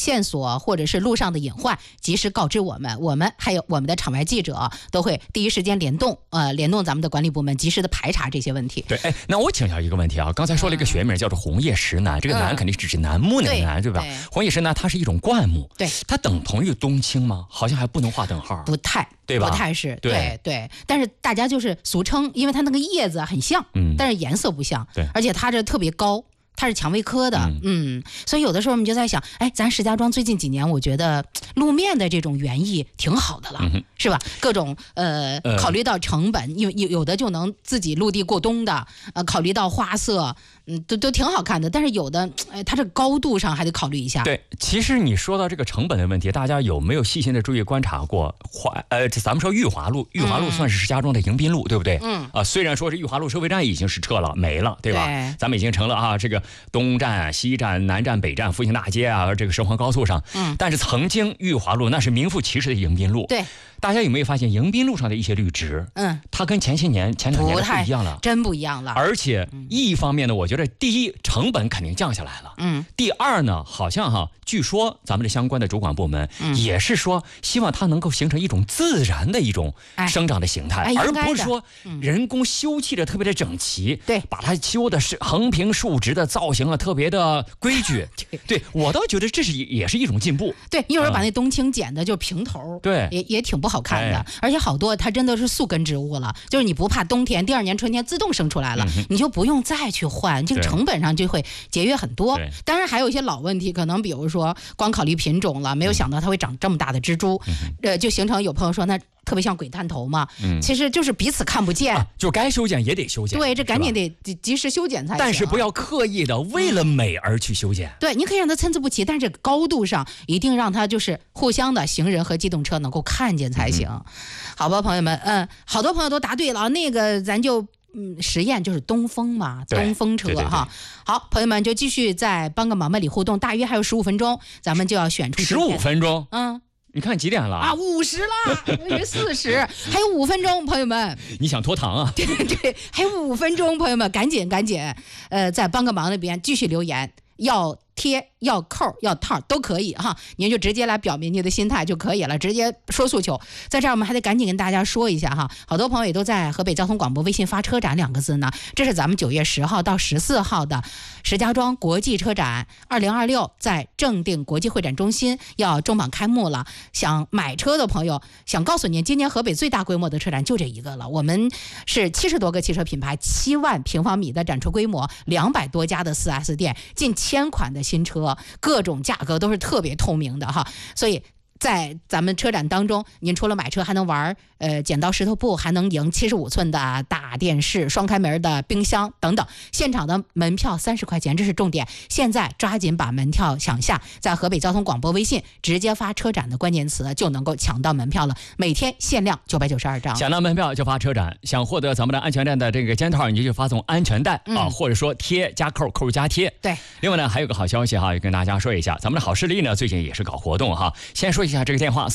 线索或者是路上的隐患，及时告知我们，我们还有我们的场外记者都会第一时间联动咱们的管理部门，及时的排查这些问题。 对，那我请教一个问题啊，刚才说了一个学名叫做红叶石楠，这个楠肯定是指楠木那个楠，对吧？红叶石楠它是一种灌木， 对， 它等同于冬青吗？好像还不能划等号， 不太， 对吧？ 不太是， 对， 但是大家就是俗称，因为它那个叶子很像，但是颜色不像， 对， 而且它这特别高。它是蔷薇科的，所以有的时候我们就在想，咱石家庄最近几年，我觉得路面的这种园艺挺好的了，是吧？各种考虑到成本，有的就能自己陆地过冬的，考虑到花色，都挺好看的。但是有的，它这高度上还得考虑一下。 对，其实你说到这个成本的问题，大家有没有细心的注意观察过？咱们说裕华路算是石家庄的迎宾路，对不对？虽然说是裕华路收费站已经是撤了，没了，对吧？ 对， 咱们已经成了这个东站、西站、南站、北站、复兴大街啊，这个神环高速上，但是曾经裕华路那是名副其实的迎宾路。 对， 大家有没有发现迎宾路上的一些绿植？它跟前2年不一样了， 真不一样了。 而且一方面呢，我觉得第一成本肯定降下来了，第二呢，好像据说咱们的相关的主管部门也是说，希望它能够形成一种自然的一种生长的形态，而不是说人工修葺的特别的整齐， 对， 把它修的是横平竖直的造型特别的规矩。对，我倒觉得这也是一种进步。 对，一会儿把那冬青剪的就平头， 对， 也挺不好看的。而且好多它真的是宿根植物了，就是你不怕冬天第2年春天自动生出来了，你就不用再去换，这个成本上就会节约很多。当然还有一些老问题，可能比如说光考虑品种了，没有想到它会长这么大的蜘蛛，就形成有朋友说那特别像鬼探头嘛，其实就是彼此看不见， 就该修剪也得修剪。 对，这赶紧得及时修剪才行。 但是不要刻意的为了美而去修剪。 对，你可以让它参差不齐，但是这个高度上一定让它就是互相的行人和机动车能够看见才行。好吧，朋友们，好多朋友都答对了，那个咱就实验就是东风嘛，东风车哈。好，朋友们就继续再帮个忙吧，里互动，大约还有15分钟，咱们就要选出 15分钟。你看几点了啊 ？50了，我以为40，还有5分钟，朋友们。 你想拖堂啊？ 对，还有5分钟，朋友们，赶紧，在帮个忙那边继续留言，要贴、要扣、要套都可以哈，您就直接来表明您的心态就可以了，直接说诉求。在这儿我们还得赶紧跟大家说一下哈，好多朋友也都在河北交通广播微信发车展2个字呢，这是咱们9月10号到14号的石家庄国际车展2026，在正定国际会展中心要重磅开幕了。想买车的朋友，想告诉您，今年河北最大规模的车展就这一个了。我们是70多个汽车品牌，7万平方米的展出规模，200多家的 4S 店，近1000款的新车，各种价格都是特别透明的哈，所以在咱们车展当中，您除了买车还能玩剪刀石头布，还能赢75寸的大电视、双开门的冰箱等等。现场的门票30块钱，这是重点。现在抓紧把门票抢下，在河北交通广播微信直接发车展的关键词，就能够抢到门票了。每天限量992张， 抢到门票就发车展。想获得咱们的安全带的这个肩套，你就发送安全带或者说贴加扣，扣加贴。 对。 另外呢，还有个好消息哈，也跟大家说一下，咱们的好视力呢最近也是搞活动哈。先说一下这个电话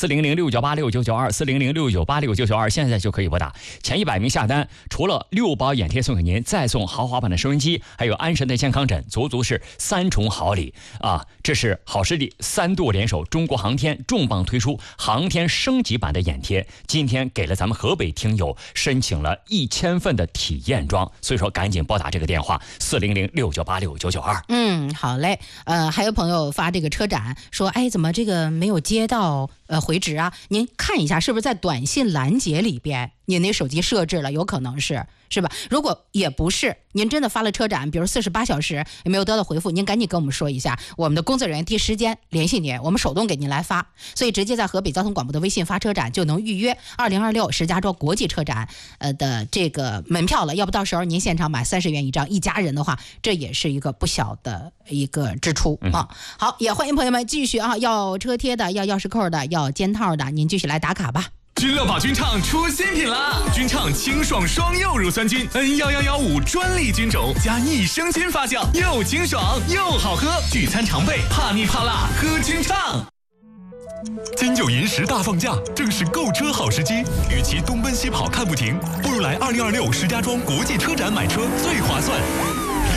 ：400698699240069869992，现在就可以拨打。前100名下单，除了6包眼贴送给您，再送豪华版的收音机，还有安神的健康枕，足是3重好礼啊！这是好视力3度联手，中国航天重磅推出航天升级版的眼贴，今天给了咱们河北听友申请了1000份的体验装，所以说赶紧拨打这个电话40069869992。 好嘞。还有朋友发这个车展说，怎么这个没有接到回执啊？您看一下是不是在短信拦截里边您那手机设置了，有可能是吧？如果也不是，您真的发了车展，比如48小时也没有得到回复，您赶紧跟我们说一下，我们的工作人员第一时间联系您，我们手动给您来发。所以直接在河北交通广播的微信发车展就能预约2026石家庄国际车展的这个门票了。要不到时候您现场买30元一张，一家人的话，这也是一个不小的一个支出啊。好，也欢迎朋友们继续啊，要车贴的，要钥匙扣的，要肩套的，您继续来打卡吧。 君乐宝菌畅出新品啦！菌畅清爽双柚乳酸菌 N1115 专利菌种，加益生菌发酵，又清爽又好喝。聚餐常备，怕腻怕辣，喝菌畅。金九银十大放假，正是购车好时机。与其东奔西跑看不停，不如来2026石家庄国际车展买车最划算。6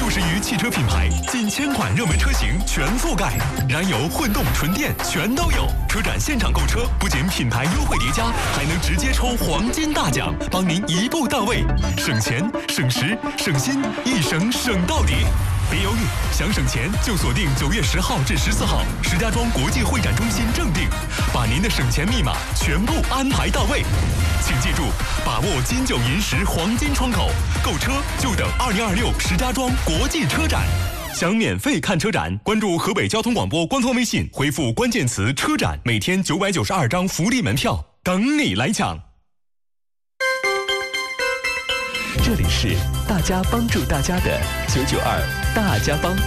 ，60余汽车品牌，近1000款热门车型全覆盖，燃油、混动、纯电全都有。车展现场购车，不仅品牌优惠叠加，还能直接抽黄金大奖，帮您一步到位，省钱、省时、省心，一省省到底。别犹豫，想省钱就锁定9月10号至14号，石家庄国际会展中心正定，把您的省钱密码全部安排到位。请记住，把握金九银十黄金窗口，购车就等2026石家庄国际车展。想免费看车展，关注河北交通广播官方微信，回复关键词“车展”，每天992张福利门票，等你来抢。 这里是大家帮助大家的992大家帮。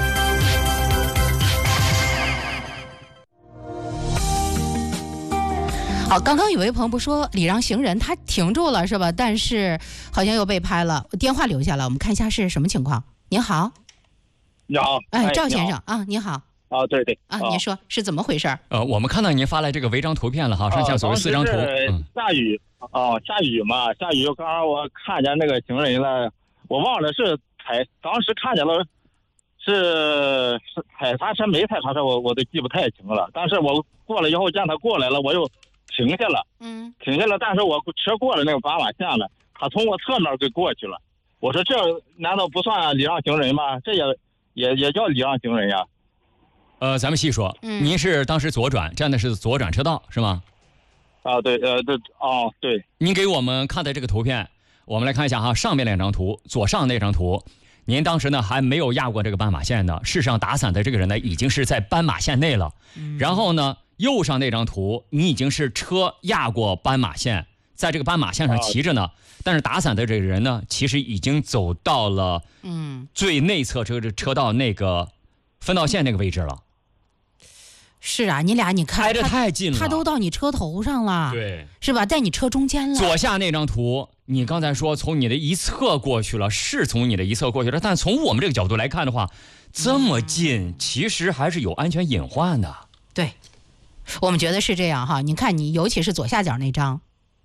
好，刚刚有位朋友不说礼让行人，他停住了是吧？但是好像又被拍了，电话留下了，我们看一下是什么情况。您好， 你好， 赵先生啊，你好。 啊，对对啊，您说是怎么回事？ 我们看到您发来这个违章图片了哈，上下左右4张图。 下雨下雨嘛，下雨。刚刚我看见那个行人了，我忘了是当时看见了是踩刹车没踩刹车，我都记不太清了。但是我过了以后见他过来了，我又停下了，停下了。但是我车过了那个斑马线了，他从我侧面给过去了。我说这难道不算礼让行人吗？这也叫礼让行人呀。 咱们细说，您是当时左转，站的是左转车道是吗？ 啊，对，对。 您给我们看的这个图片，我们来看一下哈，上面那张图，左上那张图，您当时呢还没有压过这个斑马线呢。事实上，打伞的这个人呢已经是在斑马线内了。然后呢，右上那张图，你已经是车压过斑马线，在这个斑马线上骑着呢。但是打伞的这个人呢，其实已经走到了最内侧车道那个分道线那个位置了。 是啊，你俩你看挨着太近了， 他都到你车头上了， 对， 是吧？在你车中间了。 左下那张图，你刚才说从你的一侧过去了，是从你的一侧过去了，但从我们这个角度来看的话，这么近，其实还是有安全隐患的。 对，我们觉得是这样哈。你看你，尤其是左下角那张，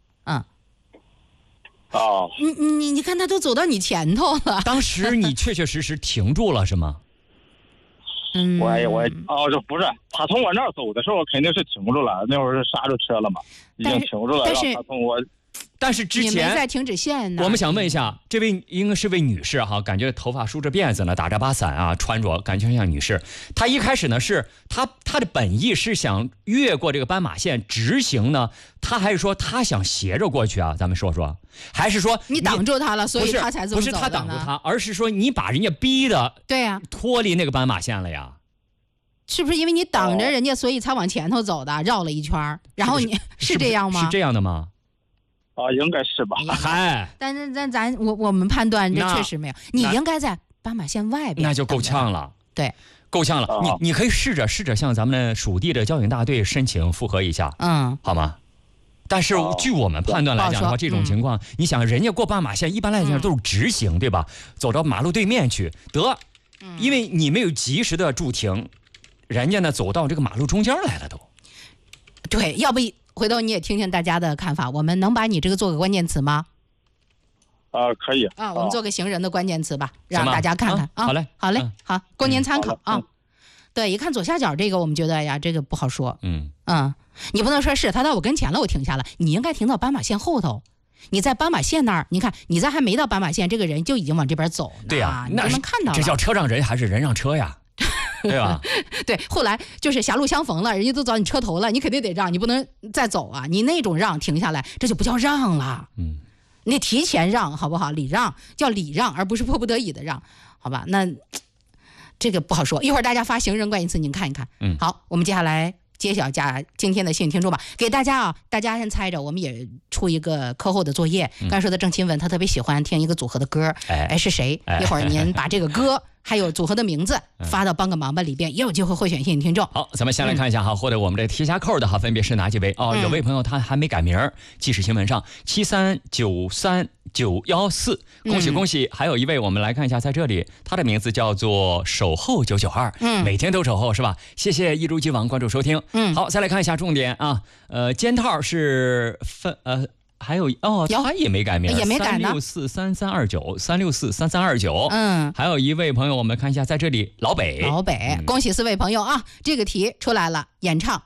你看他都走到你前头了。 当时你确确实实停住了是吗？ 这不是他从我那儿走的时候肯定是停住了，那会儿是刹住车了嘛，已经停住了。 但是之前你没在停止线呢。 我们想问一下，这位应该是位女士哈，感觉头发梳着辫子呢，打着把伞啊，穿着感觉像女士。她一开始呢是她的本意是想越过这个斑马线直行呢，她还是说她想斜着过去啊？咱们说说，还是说你挡住她了，所以她才这么走的呢？ 不是她挡住她，而是说你把人家逼的对呀脱离那个斑马线了呀？ 是不是因为你挡着人家，所以才往前头走的，绕了一圈，然后你是这样吗？ 是这样的吗？ 应该是吧。 嗨， 但是我们判断这确实没有，你应该在斑马线外边， 那就够呛了。 对， 够呛了。你可以试着向咱们属地的交警大队申请复核一下，好吗？但是据我们判断来讲的话，这种情况，你想人家过斑马线一般来讲都是直行，对吧？走到马路对面去得，因为你没有及时的驻停，人家呢走到这个马路中间来了都。 对，要不回头你也听听大家的看法，我们能把你这个做个关键词吗？ 可以我们做个行人的关键词吧，让大家看看好嘞， 好，供您参考啊。对，一看左下角这个，我们觉得呀，这个不好说。你不能说是他到我跟前了，我停下了，你应该停到斑马线后头。你在斑马线那儿，你看你在还没到斑马线，这个人就已经往这边走呢。 对呀， 你就能看到了。 这叫车让人还是人让车呀？对吧？ 对，后来就是狭路相逢了，人家都走你车头了，你肯定得让，你不能再走啊！你那种让停下来，这就不叫让了。你得提前让，好不好？礼让叫礼让，而不是迫不得已的让，好吧？那这个不好说，一会儿大家发行人关键词，您看一看。好，我们接下来揭晓今天的幸运听众吧，给大家大家先猜着，我们也出一个课后的作业。刚才说的郑钦文，他特别喜欢听一个组合的歌，是谁？一会儿您把这个歌还有组合的名字发到帮个忙吧里边，也有机会获选幸运听众。 好，咱们先来看一下获得我们这贴匣扣的分别是哪几位？有位朋友他还没改名，记事新闻上7393914，恭喜恭喜！还有一位，我们来看一下，在这里他的名字叫做守候992，每天都守候是吧？谢谢一如既往关注收听。好，再来看一下重点啊，肩套是还有他也没改名， 也没改呢。 3643329，3643329。还有一位朋友，我们看一下，在这里老北， 恭喜4位朋友啊！这个题出来了，演唱